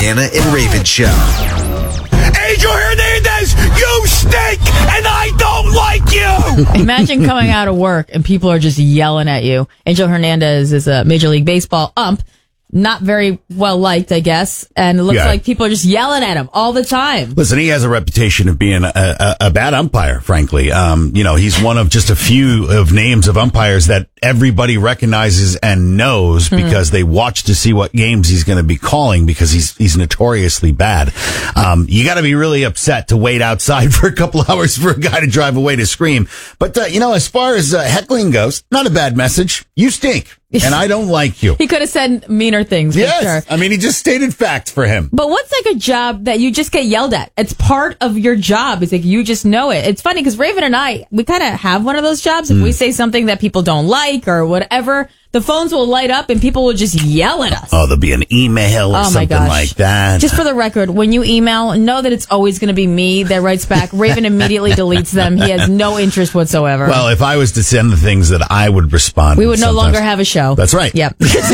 Deanna and Raven Show. Angel Hernandez, you stink, and I don't like you. Imagine coming out of work and people are just yelling at you. Angel Hernandez is a Major League Baseball ump. Not very well liked, I guess. And it looks like people are just yelling at him all the time. Listen, he has a reputation of being a bad umpire, frankly. He's one of just a few of names of umpires that everybody recognizes and knows because they watch to see what games he's going to be calling because he's notoriously bad. You got to be really upset to wait outside for a couple hours for a guy to drive away to scream. But, as far as heckling goes, not a bad message. You stink. And I don't like you. He could have said meaner things, for sure. I mean, he just stated facts for him. But what's like a job that you just get yelled at? It's part of your job. It's like you just know it. It's funny because Raven and I, we kind of have one of those jobs. If we say something that people don't like or whatever, the phones will light up and people will just yell at us. Oh, there'll be an email or something like that. Just for the record, when you email, know that it's always going to be me that writes back. Raven immediately deletes them. He has no interest whatsoever. Well, if I was to send the things that I would respond, we would no longer have a show. That's right. Yep.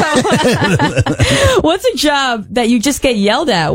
What's a job that you just get yelled at?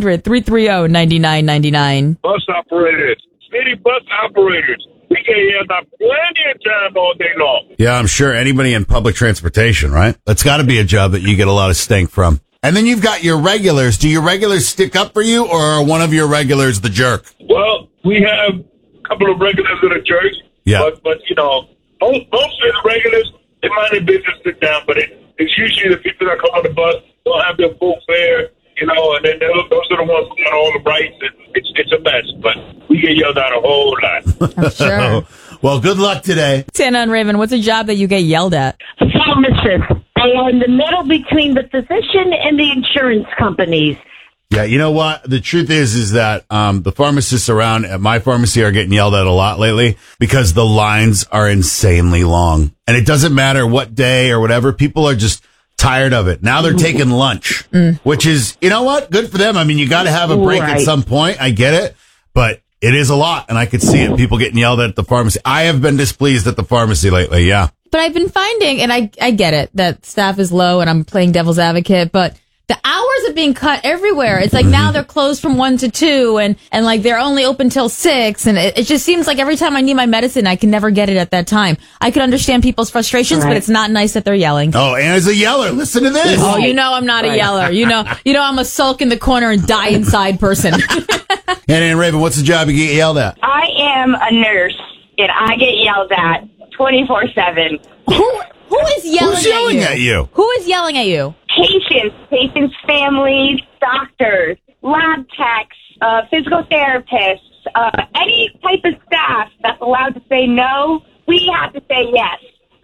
1-800-330-9999. Bus operators, city bus operators. We get yelled at plenty of time all day long. Yeah, I'm sure anybody in public transportation, right? That's got to be a job that you get a lot of stink from. And then you've got your regulars. Do your regulars stick up for you, or are one of your regulars the jerk? Well, we have a couple of regulars that are jerks. Yeah. But most of the regulars, they mind their business, sit down. But it's usually the people that come on the bus don't have their full fare, and then those are the ones who got all the rights. It's a mess, but we get yelled at a whole lot. I'm sure. Well, good luck today. Tana and Raven, what's a job that you get yelled at? Pharmacists. They are in the middle between the physician and the insurance companies. Yeah, you know what? The truth is that the pharmacists around at my pharmacy are getting yelled at a lot lately because the lines are insanely long. And it doesn't matter what day or whatever. People are just tired of it. Now they're taking lunch, which is, you know what? Good for them. I mean, you got to have a break at some point. I get it. But it is a lot. And I could see it. People getting yelled at the pharmacy. I have been displeased at the pharmacy lately. Yeah. But I've been finding, and I get it, that staff is low and I'm playing devil's advocate, but the hours are being cut everywhere. It's like now they're closed from 1 to 2 and like they're only open till 6. And it just seems like every time I need my medicine, I can never get it at that time. I can understand people's frustrations, but it's not nice that they're yelling. Oh, Anna's a yeller. Listen to this. Oh, I'm not a yeller. I'm a sulk in the corner and die inside person. Anna and Raven, what's the job you get yelled at? I am a nurse and I get yelled at 24/7. Who is yelling at you? Who is yelling at you? Patients' families, doctors, lab techs, physical therapists, any type of staff that's allowed to say no, we have to say yes.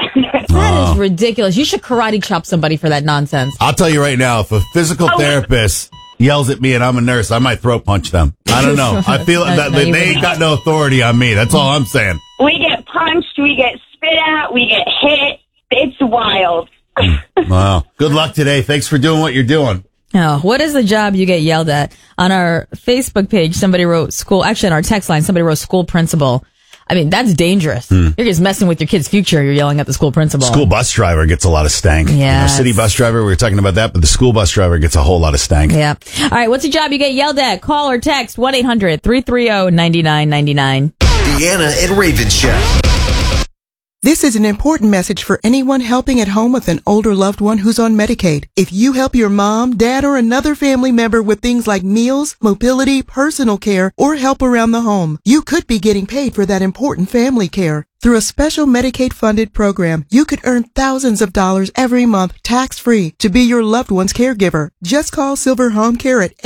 That is ridiculous. You should karate chop somebody for that nonsense. I'll tell you right now, if a physical therapist yells at me and I'm a nurse, I might throat punch them. I don't know. I feel that they ain't got no authority on me. That's all I'm saying. We get punched, we get spit at, we get hit. It's wild. Wow. Good luck today. Thanks for doing what you're doing. Oh, what is the job you get yelled at? On our Facebook page, somebody wrote school. Actually, on our text line, somebody wrote school principal. I mean, that's dangerous. You're just messing with your kid's future. You're yelling at the school principal. School bus driver gets a lot of stank. Yeah. City bus driver, we were talking about that, but the school bus driver gets a whole lot of stank. Yeah. All right. What's a job you get yelled at? Call or text 1-800-330-9999. Deanna and Raven Show. This is an important message for anyone helping at home with an older loved one who's on Medicaid. If you help your mom, dad, or another family member with things like meals, mobility, personal care, or help around the home, you could be getting paid for that important family care. Through a special Medicaid-funded program, you could earn thousands of dollars every month tax-free to be your loved one's caregiver. Just call Silver Home Care at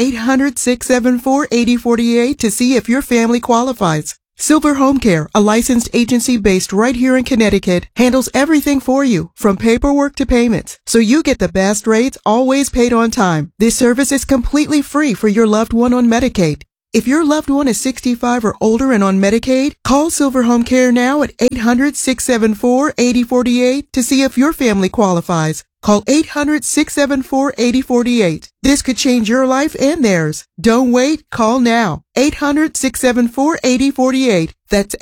800-674-8048 to see if your family qualifies. Silver Home Care, a licensed agency based right here in Connecticut, handles everything for you, from paperwork to payments, so you get the best rates, always paid on time. This service is completely free for your loved one on Medicaid. If your loved one is 65 or older and on Medicaid, call Silver Home Care now at 800-674-8048 to see if your family qualifies. Call 800-674-8048. This could change your life and theirs. Don't wait. Call now. 800-674-8048. That's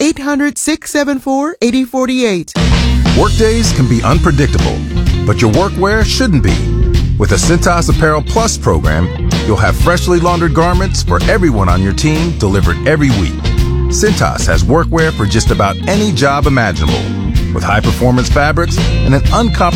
800-674-8048. Workdays can be unpredictable, but your workwear shouldn't be. With a Cintas Apparel Plus program, you'll have freshly laundered garments for everyone on your team delivered every week. Cintas has workwear for just about any job imaginable, with high-performance fabrics and an uncompromising